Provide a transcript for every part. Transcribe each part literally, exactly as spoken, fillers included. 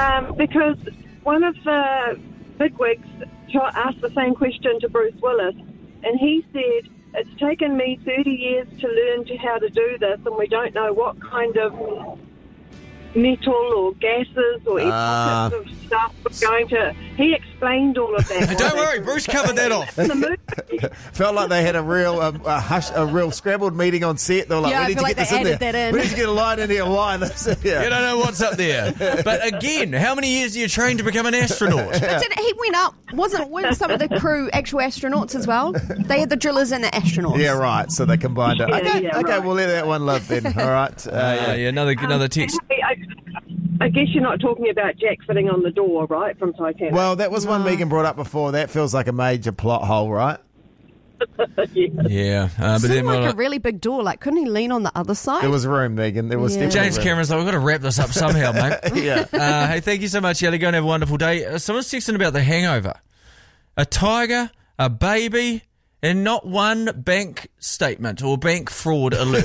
Um, because one of the bigwigs asked the same question to Bruce Willis, and he said, it's taken me thirty years to learn to how to do this, and we don't know what kind of metal or gases or Uh, pockets of stuff was going to... He explained all of that. Don't worry, Bruce covered that off. In the movie. Felt like they had a real um, a hush, a real scrambled meeting on set. They were like, Yeah, we I need feel to like get this they in there. added that in. We need to get a line in here. Why? This, yeah. You don't know what's up there. But again, how many years are you trained to become an astronaut? But did, he went up, wasn't, weren't some of the crew actual astronauts as well? They had the drillers and the astronauts. Yeah, right. So they combined it. Yeah, Okay, yeah, okay, right. we'll let that one live then. All right. Uh, Uh, yeah. yeah, another another text. Hey, I, I guess you're not talking about Jack fitting on the door, right, from Titanic? Well, that was one Megan brought up before. That feels like a major plot hole, right? yeah. Yeah, uh, but Seemed then like we'll, a really big door. Like, couldn't he lean on the other side? There was room, Megan. There was Yeah. definitely James room. Cameron's like, we've got to wrap this up somehow, mate. Yeah. Uh, hey, thank you so much, Yelly. Go and have a wonderful day. Uh, someone's texting about The Hangover. A tiger, a baby, and not one bank statement or bank fraud alert.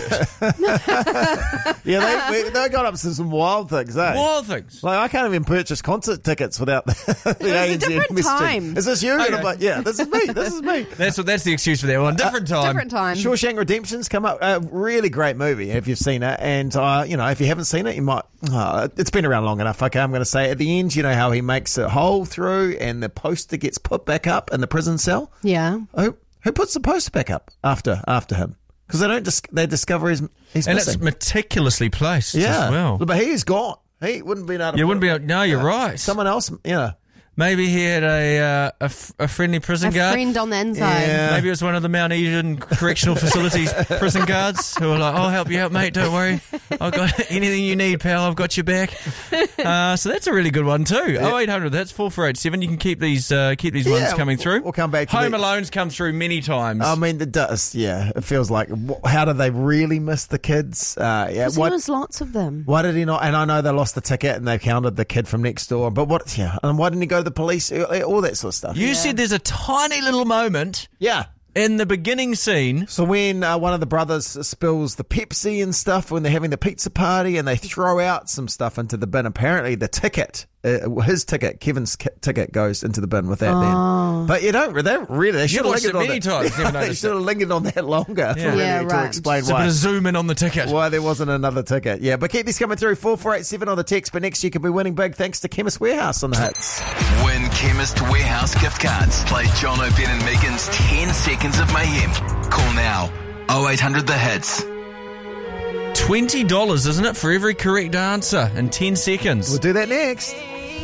Yeah, they, they got up to some wild things, eh? Wild things. Like, I can't even purchase concert tickets without the, the A N Z different messaging. time. Is this you? And Okay. I'm like, yeah, this is me. This is me. That's what. That's the excuse for that one. Different time. Different time. Shawshank Redemption's come up. A really great movie if you've seen it. And, uh, you know, if you haven't seen it, you might... Uh, it's been around long enough. Okay, I'm going to say at the end, you know how he makes a hole through and the poster gets put back up in the prison cell? Yeah. Who, who puts the poster back up after after him? Because they don't dis- they discover he's, he's And missing. it's meticulously placed yeah. as well. But he is gone. He wouldn't be able to... You put wouldn't be it- able, no, you're right. Someone else, yeah. Maybe he had a uh, a, f- a friendly prison A guard. friend on the inside. Yeah. Maybe it was one of the Mount Eden Correctional Facilities prison guards who were like, I'll help you out, mate, don't worry. I've got anything you need, pal, I've got your back. Uh, so that's a really good one too. Oh eight hundred, that's four four eight seven. You can keep these uh, keep these ones Yeah, coming through. we'll come back to Home the- Alone's come through many times. I mean, it does, yeah. It feels like, wh- how did they really miss the kids? Uh, yeah, Because what, there was lots of them. why did he not? And I know they lost the ticket and they counted the kid from next door, but what, yeah, and why didn't he go to the police? All that sort of stuff. you said there's a tiny little moment Yeah. in the beginning scene. So when uh, one of the brothers spills the Pepsi and stuff when they're having the pizza party and they throw out some stuff into the bin, apparently the ticket, uh, his ticket, Kevin's ki- ticket goes into the bin with that then. But you don't, they don't really, they should have watched lingered it on many that. times, never they noticed should have lingered on that longer for Yeah. really Yeah, to right. explain Just a why. bit of zoom in on the ticket. Why there wasn't another ticket. Yeah, but keep these coming through. four four eight seven on the text. But next you could be winning big thanks to Chemist Warehouse on the hits. Win Chemist Warehouse gift cards. Play John O'Ben and Megan's ten seconds of mayhem. Call now. oh eight hundred the hits. twenty dollars, isn't it, for every correct answer in ten seconds? We'll do that next.